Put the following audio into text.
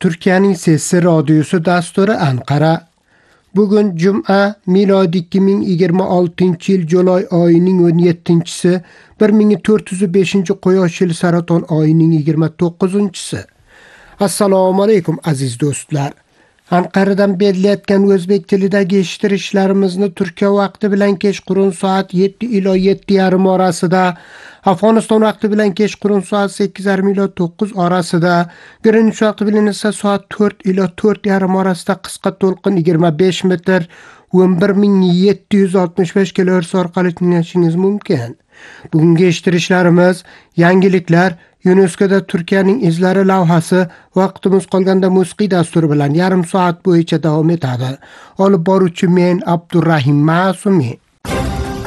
Türkiye'nin Sesi Radyosu dasturi Ankara. Bugün Cuma miladi 2026 yıl July ayının 17-si 1405 Quyosh yili Saraton ayının 29-si. Assalomu alaykum aziz do'stlar. Ankara'dan berilayotgan o'zbek tilidagi eshittirishlarimizni Turkiya vaqti bilan kechqurun soat 7 ila 7:30 orasida, Afg'oniston vaqti bilan kechqurun soat 8:30 ila 9 orasida, Greenwich vaqti bilan esa soat 4 ila 4:30 orasida qisqa to'lqin 25 metr 11765 kHz orqali tinglashingiz mumkin. Bugungi eshittirishlarimiz yangiliklar, UNESCO'da Turkiyaning izlari lavhasi, vaqtimiz qolganda musiqiy dasturi bilan yarim soat bo'yicha davom etadi. Olib boruvchi men Abdurrahim Ma'sumi.